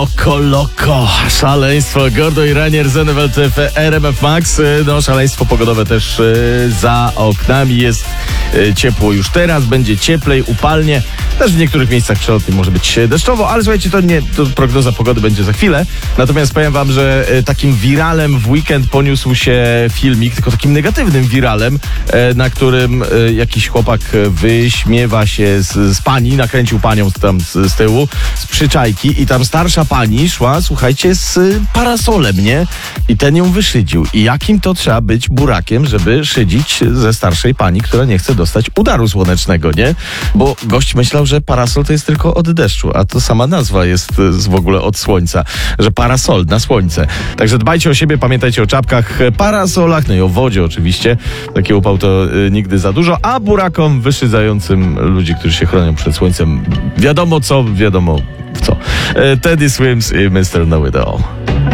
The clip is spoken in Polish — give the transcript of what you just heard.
Loko, szaleństwo, Gordo i Ranier, Zenewelt w RMF Max. No, szaleństwo pogodowe też za oknami. Jest ciepło już teraz, będzie cieplej, upalnie. Też w niektórych miejscach przelotnych może być deszczowo, ale słuchajcie, to prognoza pogody będzie za chwilę. Natomiast powiem wam, że takim wiralem w weekend poniósł się filmik, tylko takim negatywnym wiralem, na którym jakiś chłopak wyśmiewa się z pani, nakręcił panią tam z tyłu, z przyczajki i tam starsza pani szła, słuchajcie, z parasolem, nie? I ten ją wyszydził. I jakim to trzeba być burakiem, żeby szydzić ze starszej pani, która nie chce dostać udaru słonecznego, nie? Bo gość myślał, że parasol to jest tylko od deszczu, a to sama nazwa jest w ogóle od słońca, że parasol na słońce. Także dbajcie o siebie, pamiętajcie o czapkach, parasolach, no i o wodzie oczywiście. Taki upał to nigdy za dużo, a burakom wyszydzającym ludzi, którzy się chronią przed słońcem, wiadomo co, wiadomo w co. Teddy Swims i Mr. Know It All.